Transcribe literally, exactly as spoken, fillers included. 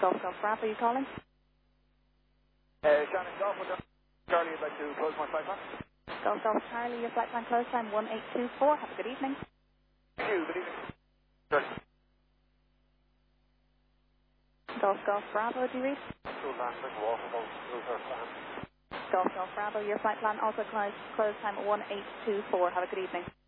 Golf Golf Bravo, you calling? Uh, Shannon Golf, with Charlie, I'd like to close my flight plan. Golf Golf Charlie, your flight plan close time one eight two four. Have a good evening. Thank you, good evening. Charlie. Golf Golf Bravo, do you read? Cool man, there's water, go, go first time. Golf Golf Bravo, your flight plan also close, close time one eight two four. Have a good evening.